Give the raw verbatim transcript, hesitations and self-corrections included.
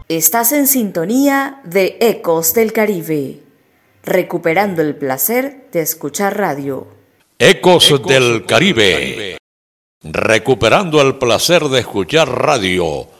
Estás en sintonía de Ecos del Caribe, recuperando el placer de escuchar radio. Ecos, Ecos del Caribe, Caribe, recuperando el placer de escuchar radio.